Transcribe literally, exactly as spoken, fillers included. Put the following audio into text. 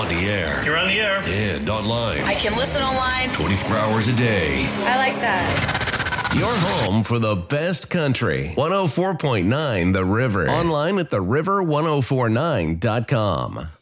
on the air. You're on the air. And online. I can listen online. twenty-four hours a day. I like that. Your home for the best country. one oh four point nine The River. Online at the river ten forty-nine dot com.